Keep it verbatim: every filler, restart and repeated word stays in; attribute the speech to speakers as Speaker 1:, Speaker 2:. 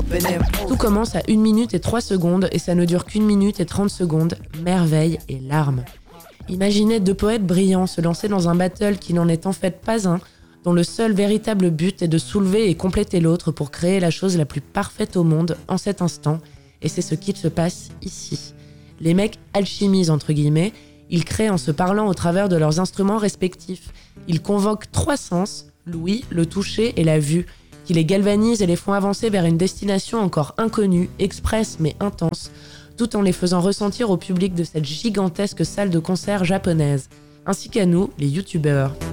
Speaker 1: Tout commence à une minute et trois secondes et ça ne dure qu'une minute et trente secondes. Merveille et larmes. Imaginez deux poètes brillants se lancer dans un battle qui n'en est en fait pas un, dont le seul véritable but est de soulever et compléter l'autre pour créer la chose la plus parfaite au monde en cet instant. Et c'est ce qu'il se passe ici. Les mecs alchimisent entre guillemets, ils créent en se parlant au travers de leurs instruments respectifs. Ils convoquent trois sens, l'ouïe, le toucher et la vue, qui les galvanisent et les font avancer vers une destination encore inconnue, express mais intense, tout en les faisant ressentir au public de cette gigantesque salle de concert japonaise, ainsi qu'à nous, les youtubeurs.